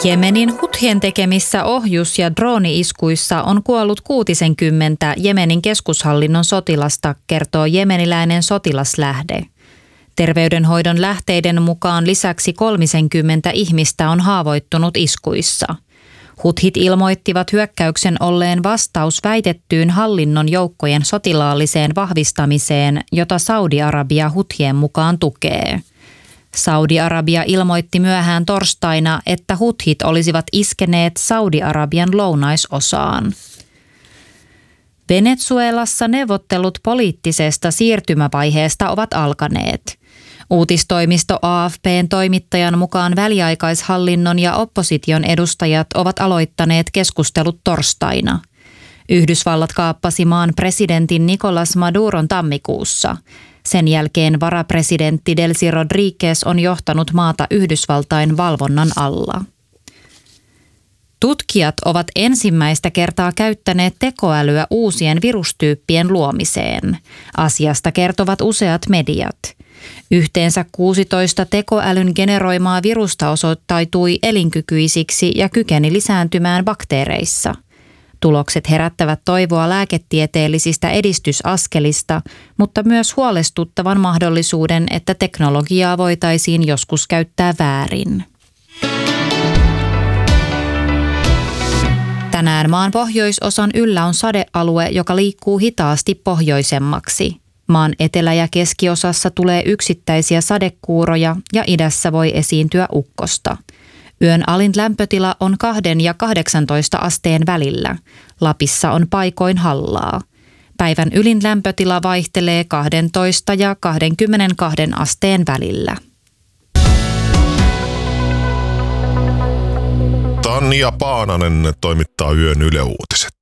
Jemenin Huthien tekemissä ohjus- ja drooni-iskuissa on kuollut 60 Jemenin keskushallinnon sotilasta, kertoo jemeniläinen sotilaslähde. Terveydenhoidon lähteiden mukaan lisäksi 30 ihmistä on haavoittunut iskuissa. Huthit ilmoittivat hyökkäyksen olleen vastaus väitettyyn hallinnon joukkojen sotilaalliseen vahvistamiseen, jota Saudi-Arabia Huthien mukaan tukee. Saudi-Arabia ilmoitti myöhään torstaina, että Huthit olisivat iskeneet Saudi-Arabian lounaisosaan. Venezuelassa neuvottelut poliittisesta siirtymävaiheesta ovat alkaneet. Uutistoimisto AFP:n toimittajan mukaan väliaikaishallinnon ja opposition edustajat ovat aloittaneet keskustelut torstaina. Yhdysvallat kaappasi maan presidentin Nicolás Maduron tammikuussa. Sen jälkeen varapresidentti Delcy Rodríguez on johtanut maata Yhdysvaltain valvonnan alla. Tutkijat ovat ensimmäistä kertaa käyttäneet tekoälyä uusien virustyyppien luomiseen. Asiasta kertovat useat mediat. Yhteensä 16 tekoälyn generoimaa virusta osoittautui elinkykyisiksi ja kykeni lisääntymään bakteereissa. Tulokset herättävät toivoa lääketieteellisistä edistysaskelista, mutta myös huolestuttavan mahdollisuuden, että teknologiaa voitaisiin joskus käyttää väärin. Tänään maan pohjoisosan yllä on sadealue, joka liikkuu hitaasti pohjoisemmaksi. Maan etelä- ja keskiosassa tulee yksittäisiä sadekuuroja ja idässä voi esiintyä ukkosta. Yön alin lämpötila on 2 ja 18 asteen välillä. Lapissa on paikoin hallaa. Päivän ylin lämpötila vaihtelee 12 ja 22 asteen välillä. Tanja Paananen toimittaa yön Yle Uutiset.